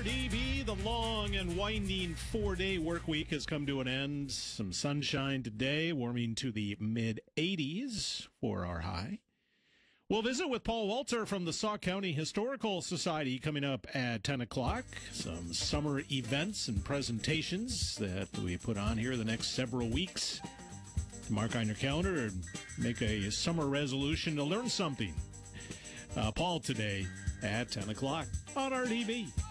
RDB, the long and winding 4-day work week has come to an end. Some sunshine today, warming to the mid-80s for our high. We'll visit with Paul Walter from the Sauk County Historical Society coming up at 10 o'clock. Some summer events and presentations that we put on here the next several weeks. Mark on your calendar and make a summer resolution to learn something. Paul today at 10 o'clock on RDB.